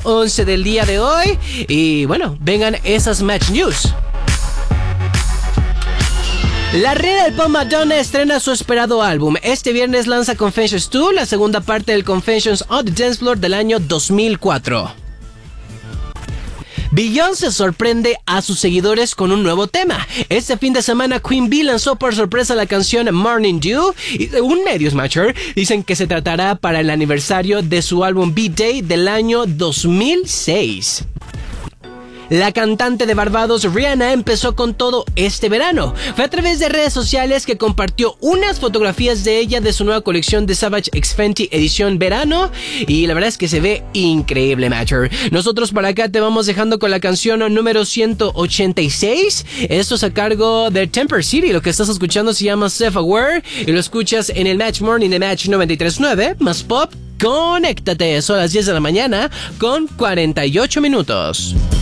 11 del día de hoy. Y bueno, vengan esas Match News. La reina del pop Madonna estrena su esperado álbum. Este viernes lanza Confessions 2, la segunda parte del Confessions on the Dance Floor del año 2004. Beyoncé sorprende a sus seguidores con un nuevo tema. Este fin de semana Queen Bee lanzó por sorpresa la canción Morning Dew y según medios Matcher dicen que se tratará para el aniversario de su álbum B-Day del año 2006. La cantante de Barbados Rihanna empezó con todo este verano. Fue a través de redes sociales que compartió unas fotografías de ella de su nueva colección de Savage X Fenty edición verano y la verdad es que se ve increíble, Matcher. Nosotros por acá te vamos dejando con la canción número 186. Esto es a cargo de Temper City. Lo que estás escuchando se llama Self Aware y lo escuchas en el Match Morning de Match 93.9 más pop. Conéctate, son las 10 de la mañana con 48 minutos.